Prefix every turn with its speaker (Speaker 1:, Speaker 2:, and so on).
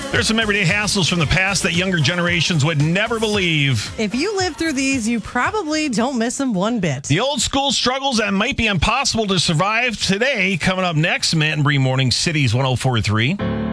Speaker 1: There's some everyday hassles from the past that younger generations would never believe.
Speaker 2: If you live through these, you probably don't miss them one bit.
Speaker 1: The old school struggles that might be impossible to survive today. Coming up next, Matt and Bree Morning Cities 104.3.